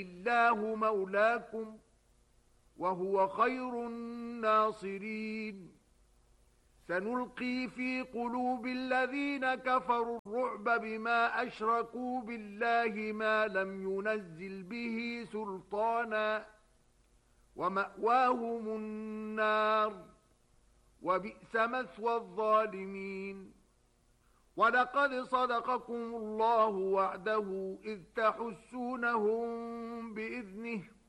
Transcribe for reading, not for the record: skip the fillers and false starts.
الله مولاكم وهو خير الناصرين. سنلقي في قلوب الذين كفروا الرعب بما أشركوا بالله ما لم ينزل به سلطانا ومأواهم النار وبئس مثوى الظالمين. ولقد صدقكم الله وعده إذ تحسونهم بإذنه